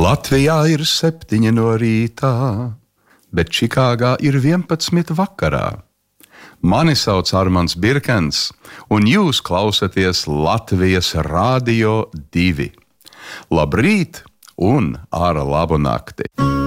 Latvijā ir 7 no rītā, bet Čikāgā ir 11 vakarā. Mani sauc Armands Birkens, un jūs klausaties Latvijas Rādio 2. Labrīt un ar labu nakti!